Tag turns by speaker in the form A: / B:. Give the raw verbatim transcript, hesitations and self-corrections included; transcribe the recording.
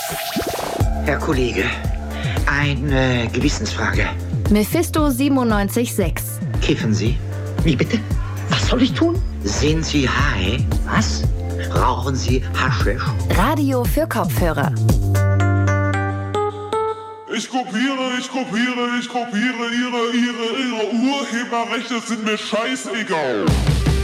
A: Herr Kollege, eine Gewissensfrage.
B: Mephisto siebenundneunzig Komma sechs.
A: Kiffen Sie?
C: Wie bitte? Was soll ich tun?
A: Sind Sie high?
C: Was?
A: Rauchen Sie Haschisch?
B: Radio für Kopfhörer.
D: Ich kopiere, ich kopiere, ich kopiere, ihre, ihre, ihre Urheberrechte sind mir scheißegal.